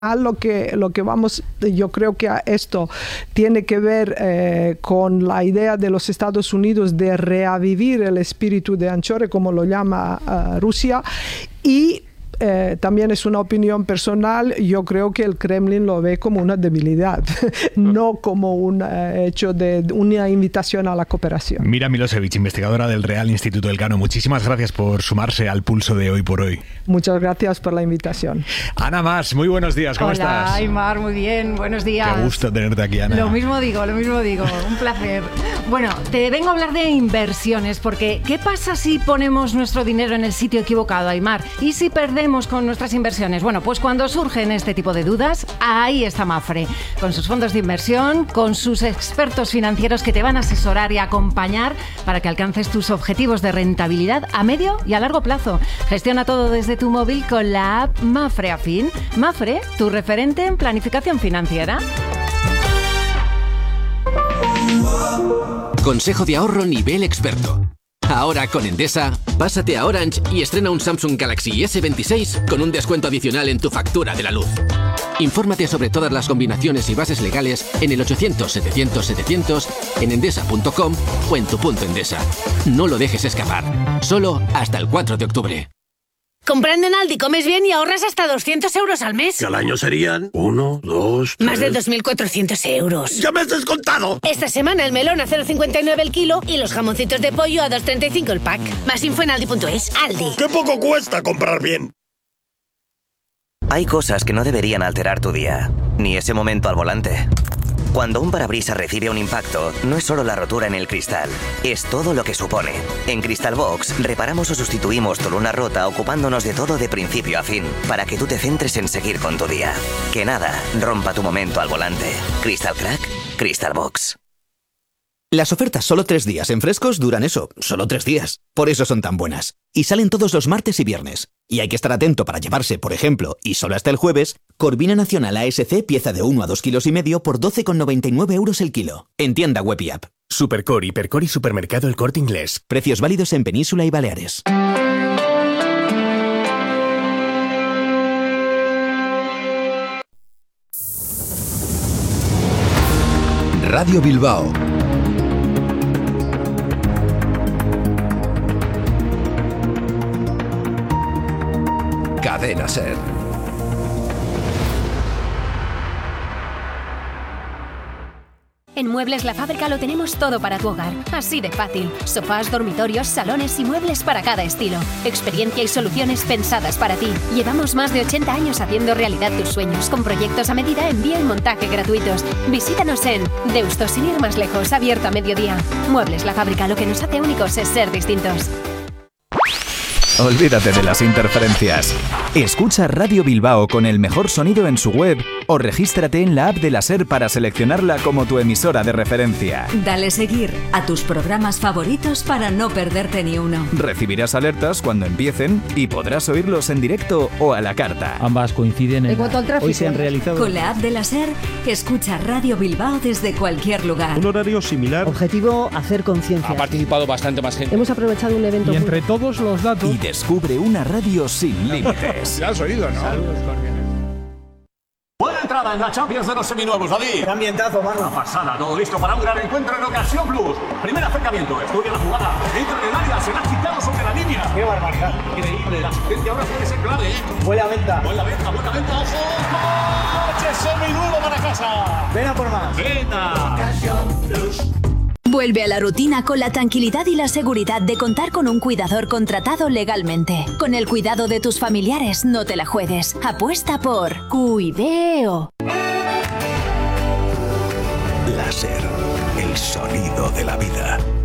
Lo que vamos, yo creo que esto tiene que ver con la idea de los Estados Unidos de reavivir el espíritu de Anchore, como lo llama Rusia, y también es una opinión personal. Yo creo que el Kremlin lo ve como una debilidad, no como un hecho de una invitación a la cooperación. Mira Milosevic, investigadora del Real Instituto Elcano, muchísimas gracias por sumarse al pulso de Hoy por Hoy. Muchas gracias por la invitación. Ana Mas, muy buenos días, ¿cómo estás? Hola, Aymar, muy bien, buenos días. Qué gusto tenerte aquí, Ana. Lo mismo digo, un placer. Bueno, te vengo a hablar de inversiones, porque ¿qué pasa si ponemos nuestro dinero en el sitio equivocado, Aymar? ¿Y si perdemos con nuestras inversiones? Bueno, pues cuando surgen este tipo de dudas, ahí está Mapfre, con sus fondos de inversión, con sus expertos financieros que te van a asesorar y acompañar para que alcances tus objetivos de rentabilidad a medio y a largo plazo. Gestiona todo desde tu móvil con la app Mapfre Afin. Mapfre, tu referente en planificación financiera. Consejo de ahorro nivel experto. Ahora con Endesa, pásate a Orange y estrena un Samsung Galaxy S26 con un descuento adicional en tu factura de la luz. Infórmate sobre todas las combinaciones y bases legales en el 800-700-700, en endesa.com o en tu punto Endesa. No lo dejes escapar. Solo hasta el 4 de octubre. Comprando en Aldi comes bien y ahorras hasta 200 euros al mes. Que al año serían 1, 2, 3... Más de 2.400 euros. ¡Ya me has descontado! Esta semana el melón a 0,59 el kilo y los jamoncitos de pollo a 2,35 el pack. Más info en aldi.es. Aldi. ¡Qué poco cuesta comprar bien! Hay cosas que no deberían alterar tu día, ni ese momento al volante. Cuando un parabrisas recibe un impacto, no es solo la rotura en el cristal, es todo lo que supone. En Crystal Box reparamos o sustituimos tu luna rota ocupándonos de todo de principio a fin, para que tú te centres en seguir con tu día. Que nada rompa tu momento al volante. Crystal Crack, Crystal Box. Las ofertas solo 3 días en Frescos duran eso, solo 3 días. Por eso son tan buenas. Y salen todos los martes y viernes. Y hay que estar atento para llevarse, por ejemplo, y solo hasta el jueves, Corvina Nacional ASC pieza de 1 a 2,5 kilos por 12,99 euros el kilo. En tienda web y app. Supercor, Hipercor y Supermercado El Corte Inglés. Precios válidos en Península y Baleares. Radio Bilbao. Cadena Ser. En Muebles La Fábrica lo tenemos todo para tu hogar, así de fácil. Sofás, dormitorios, salones y muebles para cada estilo. Experiencia y soluciones pensadas para ti. Llevamos más de 80 años haciendo realidad tus sueños, con proyectos a medida, envío y montaje gratuitos. Visítanos en Deusto, sin ir más lejos, abierto a mediodía. Muebles La Fábrica, lo que nos hace únicos es ser distintos. Olvídate de las interferencias. Escucha Radio Bilbao con el mejor sonido en su web o regístrate en la app de la SER para seleccionarla como tu emisora de referencia. Dale seguir a tus programas favoritos para no perderte ni uno. Recibirás alertas cuando empiecen y podrás oírlos en directo o a la carta. Ambas coinciden en cuanto al tráfico, hoy se han realizado. Con la app de la SER, escucha Radio Bilbao desde cualquier lugar. Un horario similar. Objetivo, hacer conciencia. Ha participado bastante más gente. Hemos aprovechado un evento. Y entre todos los datos. Y descubre una radio sin límites. ¿Ya has oído, no? Saludos cordiales. Buena entrada en la Champions de los seminuevos, David. ¡Qué ambientazo, mano! Una pasada, todo listo para un gran encuentro en Ocasión Plus. Primer acercamiento, estudia la jugada. Entra en el área, se la ha quitado sobre la línea. ¡Qué barbaridad! Increíble, la asistencia ahora puede ser clave, ¿eh? Buena venta, ojo. ¡Coche seminuevo para casa! ¡Ven a por más! ¡Venga! Ocasión Plus. Vuelve a la rutina con la tranquilidad y la seguridad de contar con un cuidador contratado legalmente. Con el cuidado de tus familiares, no te la juegues. Apuesta por Cuideo. Láser, el sonido de la vida.